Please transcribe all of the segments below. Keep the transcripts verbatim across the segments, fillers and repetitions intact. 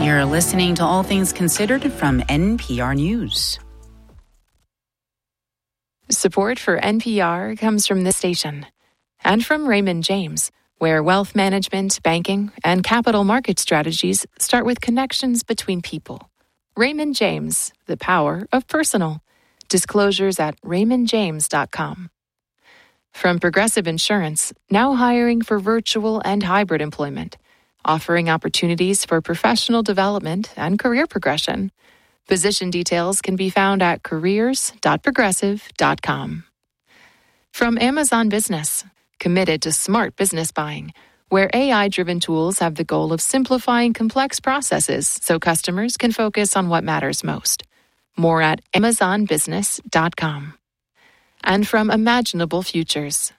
You're listening to All Things Considered from N P R News. Support for N P R comes from this station and from Raymond James, where wealth management, banking, and capital market strategies start with connections between people. Raymond James, the power of personal. Disclosures at raymond james dot com. From Progressive Insurance, now hiring for virtual and hybrid employment, offering opportunities for professional development and career progression. Position details can be found at careers dot progressive dot com. From Amazon Business, committed to smart business buying, where A I-driven tools have the goal of simplifying complex processes so customers can focus on what matters most. More at amazon business dot com. And from Imaginable Futures.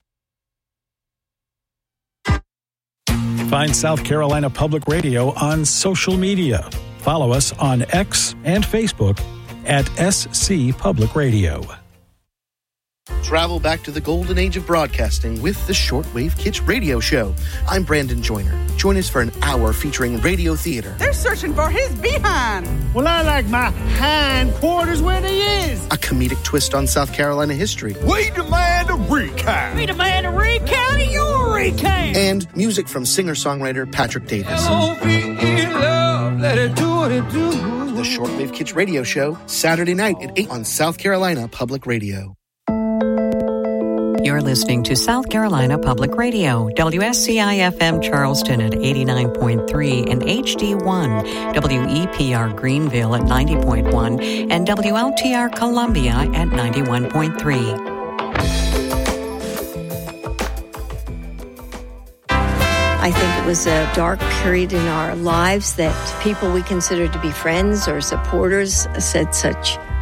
Find South Carolina Public Radio on social media. Follow us on X and Facebook at S C Public Radio. Travel back to the golden age of broadcasting with the Shortwave Kids Radio Show. I'm Brandon Joyner. Join us for an hour featuring radio theater. They're searching for his behind. Well, I like my hind quarters where they is. A comedic twist on South Carolina history. We demand a recount. We demand a recount of your recount. And music from singer-songwriter Patrick Davis. L O V E love, let it do what it do. The Shortwave Kids Radio Show, Saturday night at eight on South Carolina Public Radio. You're listening to South Carolina Public Radio, W S C I F M Charleston at eighty-nine point three and H D one, W E P R Greenville at ninety point one, and W L T R Columbia at ninety-one point three. I think it was a dark period in our lives that people we considered to be friends or supporters said such